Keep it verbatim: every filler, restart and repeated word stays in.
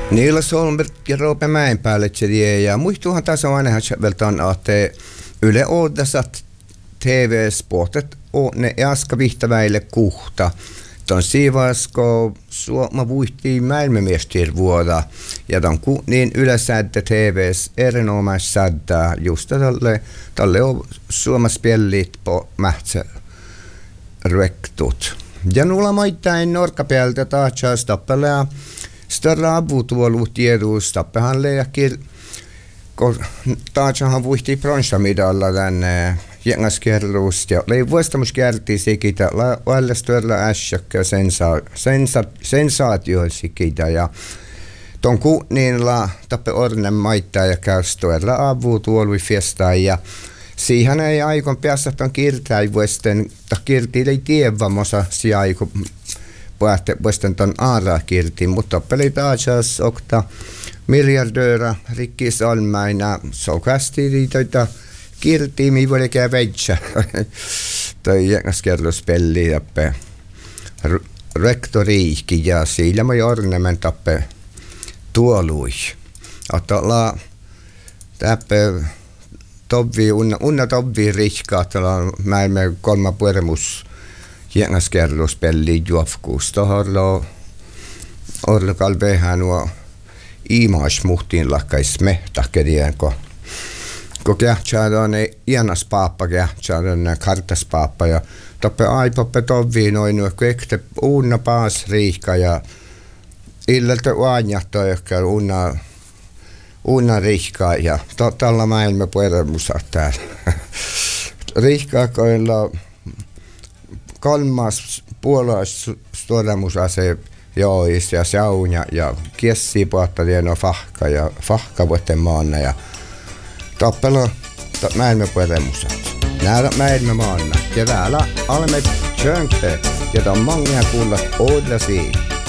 Niillä Solmbert ja Roope Mäenpäälle tsedie ja muistuhan tässä vanhan veltaan että Yle Oodasat T V-sportet och ne jaska vihtaväille kuhta. Ton siivasko Suoma vuihtii maailmanmestarvuoda ja ton ku niin yleensä T V:s erinomaisesti sädää just tälle tälle on Suomas pellit på mähtsä rektut. Ja nulla maittain norkapäältä taas tappelea större avutuolu tiedus tappehan leikir ko taashan vuihtii bronssamidalla tänne jengaskerrust ja lei vuostamus kerti sikitä alla större äsjökkä sensa sensa sensaatioisikitä ja ton ku niin la tappe ornen maittaa ja kärstöllä avutuolu fiesta ja siihen ei aikon päästä ton kirtai vuosten ta kirti ei tiedä mosa si aiko Puhte vuosten ton aara kirti, mutta peli taas okta miljardööra rikkis olmaina sokasti liitoita kirti mi voi käydä veitsä. Toi jengaskerrospelli tappe rektoriikki ja sillä moi ornemen tappe tuolui. Että la tappe tovvi unna unna tovvi rikka että la maailman kolma pueremus jengaskerrospelli juofkuus. Tohorlo orlo kalvehän nuo iimaas muhtiin lakkais mehtäkedien, ko ko kähtsäädään ei ianas paappa kähtsäädään kartas paappa ja toppe aipoppe tovviin noin nuo kuekte uunna paas riikka ja illeltä uanjahto ehkä unna unna riikka ja to, tällä maailma pueremusa täällä. Riikka koilla kolmas puolais stuoremusase jois ja sauna ja kiessi puhuttelieno fahka ja fahka vuotten maana ja tappelo maailma pueremusat. Nähdä maailma maana ja täällä olemme tjönkte, jota on monia kuulla oodlasi.